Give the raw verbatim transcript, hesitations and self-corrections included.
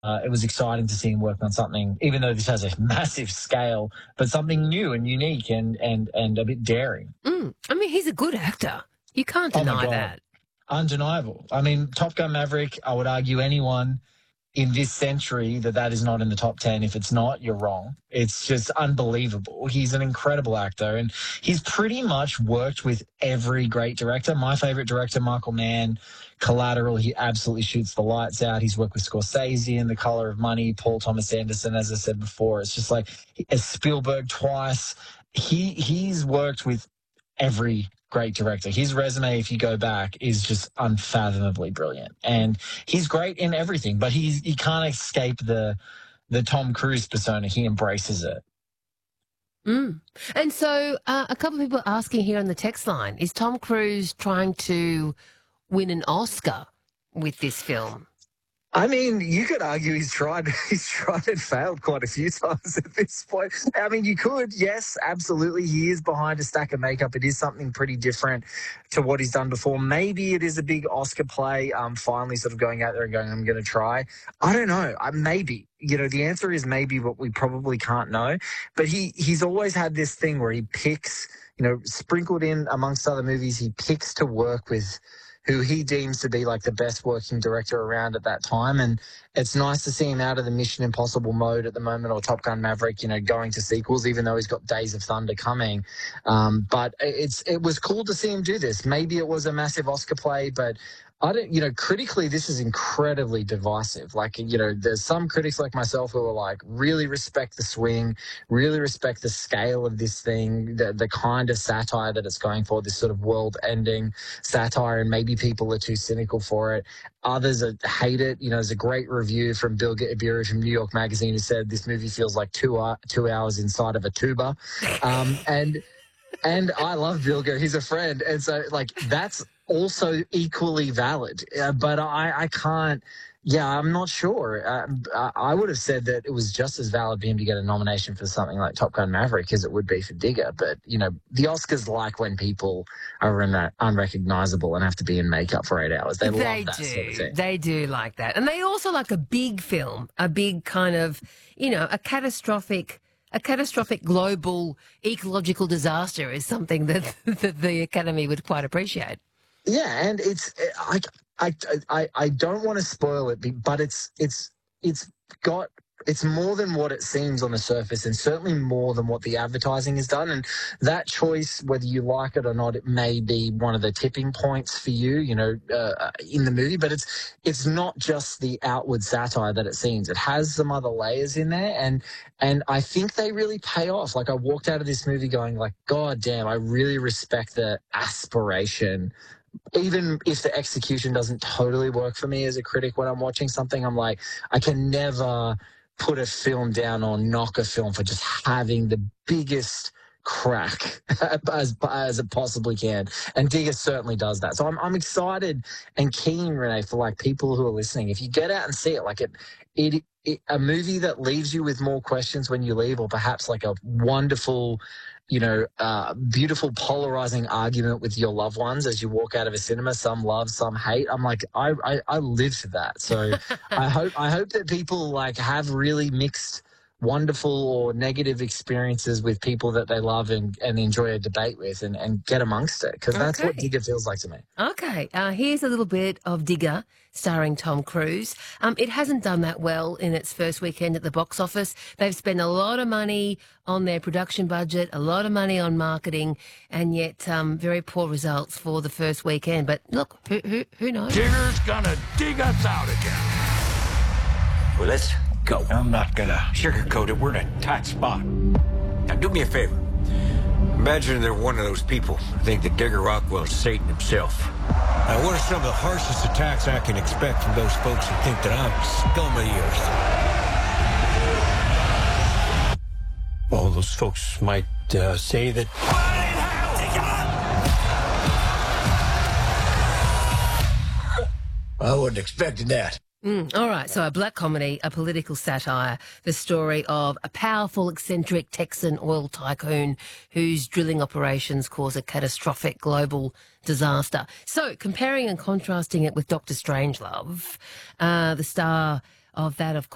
Uh, it was exciting to see him work on something, even though this has a massive scale, but something new and unique and and and a bit daring. Mm. I mean, he's a good actor. You can't Oh my deny God, that. undeniable. I mean, Top Gun Maverick, I would argue anyone in this century that that is not in the top ten. If it's not, you're wrong. It's just unbelievable. He's an incredible actor, and he's pretty much worked with every great director. My favorite director, Michael Mann, Collateral, he absolutely shoots the lights out. He's worked with Scorsese in The Color of Money, Paul Thomas Anderson, as I said before. It's just like as Spielberg twice. He he's worked with every great director. His resume, if you go back, is just unfathomably brilliant. And he's great in everything, but he's he can't escape the the Tom Cruise persona. He embraces it. Mm. And so uh, a couple of people are asking here on the text line, is Tom Cruise trying to win an Oscar with this film? I mean, you could argue he's tried he's tried and failed quite a few times at this point. I mean, you could, yes, absolutely. He is behind a stack of makeup. It is something pretty different to what he's done before. Maybe it is a big Oscar play, um, finally sort of going out there and going, I'm going to try. I don't know. I, maybe. You know, the answer is maybe, but we probably can't know. But he he's always had this thing where he picks, you know, sprinkled in amongst other movies, he picks to work with who he deems to be like the best working director around at that time. And it's nice to see him out of the Mission Impossible mode at the moment, or Top Gun Maverick, you know, going to sequels, even though he's got Days of Thunder coming. Um, but it's it was cool to see him do this. Maybe it was a massive Oscar play, but I don't, you know, critically, this is incredibly divisive. Like, you know, there's some critics like myself who are like, really respect the swing, really respect the scale of this thing, the, the kind of satire that it's going for, this sort of world-ending satire, and maybe people are too cynical for it. Others are, hate it. You know, there's a great review from Bill Gabiri from New York Magazine who said this movie feels like two, uh, two hours inside of a tuba. Um, and and I love Bill Gabiri. He's a friend. And so, like, that's also equally valid. Uh, but I, I can't, yeah, I'm not sure. Uh, I would have said that it was just as valid for him to get a nomination for something like Top Gun Maverick as it would be for Digger. But, you know, the Oscars like when people are un- unrecognizable and have to be in makeup for eight hours. They, They love that do. sort of thing. They do like that. And they also like a big film, a big kind of, you know, a catastrophic A catastrophic global ecological disaster is something that, that the Academy would quite appreciate. Yeah, and it's I I I, I don't want to spoil it, but it's it's it's got it's more than what it seems on the surface, and certainly more than what the advertising has done. And that choice, whether you like it or not, it may be one of the tipping points for you, you know, uh, in the movie. But it's it's not just the outward satire that it seems. It has some other layers in there, and and I think they really pay off. Like, I walked out of this movie going, like, God damn, I really respect the aspiration. Even if the execution doesn't totally work for me as a critic when I'm watching something, I'm like, I can never put a film down or knock a film for just having the biggest crack as, as it possibly can. And Digger certainly does that. So I'm I'm excited and keen, Renee, for like people who are listening. If you get out and see it, like it, it, it a movie that leaves you with more questions when you leave, or perhaps like a wonderful, you know, uh, beautiful polarizing argument with your loved ones as you walk out of a cinema. Some love, some hate. I'm like, I, I, I live for that. So I hope, I hope that people like have really mixed, wonderful or negative experiences with people that they love and, and enjoy a debate with, and, and get amongst it, because that's Okay. what Digger feels like to me. Okay, uh, here's a little bit of Digger starring Tom Cruise. Um, it hasn't done that well in its first weekend at the box office. They've spent a lot of money on their production budget, a lot of money on marketing, and yet um, very poor results for the first weekend. But look, who, who, who knows? Digger's gonna dig us out again. Well, let's go. I'm not gonna sugarcoat it. We're in a tight spot. Now, do me a favor. Imagine they're one of those people who think that Digger Rockwell is Satan himself. Now, what are some of the harshest attacks I can expect from those folks who think that I'm scum of the earth? Well, those folks might uh, say that... I wasn't expecting that. Mm, all right, so a black comedy, a political satire, the story of a powerful, eccentric Texan oil tycoon whose drilling operations cause a catastrophic global disaster. So comparing and contrasting it with Doctor Strangelove, uh, the star of that, of course,